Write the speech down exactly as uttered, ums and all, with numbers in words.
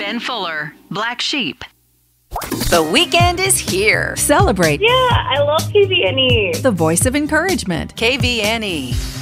Ken Fuller, Black Sheep. The weekend is here. Celebrate Yeah, I love K V N E. the voice of encouragement. K V N E.